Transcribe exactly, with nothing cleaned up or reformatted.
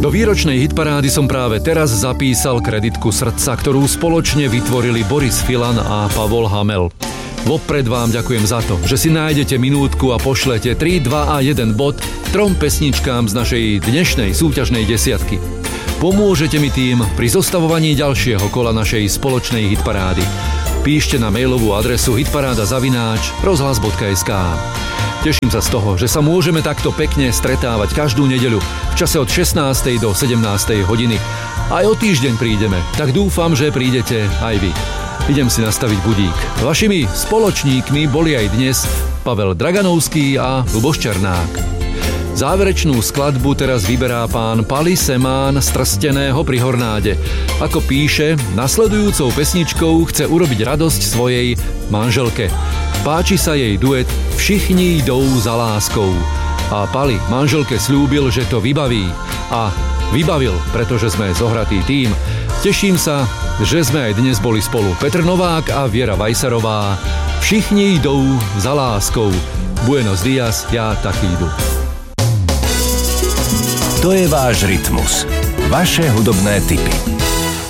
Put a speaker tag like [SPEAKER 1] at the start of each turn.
[SPEAKER 1] Do výročnej hitparády som práve teraz zapísal kreditku srdca, ktorú spoločne vytvorili Boris Filan a Pavol Hamel. Vopred vám ďakujem za to, že si nájdete minútku a pošlete tri, dva a jeden bod trom pesničkám z našej dnešnej súťažnej desiatky. Pomôžete mi tým pri zostavovaní ďalšieho kola našej spoločnej hitparády. Píšte na mailovú adresu hitparáda zavináč rozhlas bodka es ká. Teším sa z toho, že sa môžeme takto pekne stretávať každú nedeľu v čase od šestnástej do sedemnástej hodiny. Aj o týždeň prídeme, tak dúfam, že prídete aj vy. Idem si nastaviť budík. Vašimi spoločníkmi boli aj dnes Pavel Draganovský a Luboš Černák. Záverečnú skladbu teraz vyberá pán Pali Semán z Trsteného pri Hornáde. Ako píše, nasledujúcou pesničkou chce urobiť radosť svojej manželke. Páči sa jej duet Všichni jdou za láskou. A Pali manželke sľúbil, že to vybaví. A vybavil, pretože sme zohratý tím. Teším sa, že sme aj dnes boli spolu. Petr Novák a Viera Vajsarová. Všichni jdou za láskou. Buenos dias, ja taky jdu.
[SPEAKER 2] To je váš rytmus. Vaše hudobné tipy.